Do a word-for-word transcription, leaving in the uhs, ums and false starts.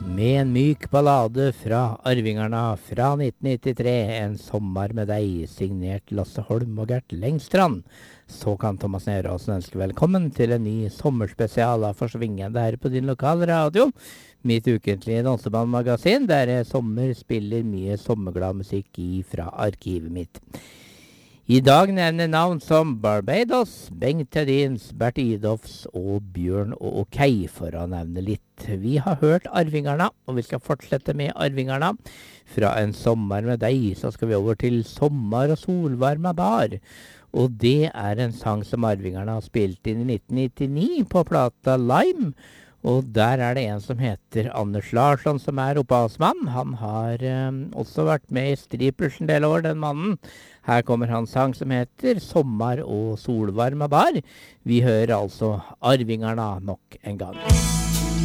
Med en myk ballade fra Arvingarna fra nitten nittitre, En sommer med deg, signert Lasse Holm og Gert Lengstrand. Så kan Thomas Neråsen ønske velkommen til en ny sommerspesial av Forsvingende her på din lokale radio. Mitt ukentlige dansebandmagasin, der jeg sommer spiller mye sommerglad musikk i fra arkivet mitt. I dag nevner navn som Barbados, Bengt Hedins, Bert Idolfs og Bjørn og Okei, for å nevne litt. Vi har hørt Arvingarna, og vi skal fortsette med Arvingarna. Fra En sommer med deg, så skal vi over til Sommer og solvarma bar. Og det er en sang som Arvingarna har spilt inn i nitten nittini på plata Lime. Og der er det en som heter Anders Larsson, som er opphavsmann. Han har eh, også vært med i Strippers en del år, den mannen. Her kommer hans sang som heter Sommer og solvarma bar. Vi hører altså Arvingarna nok en gang.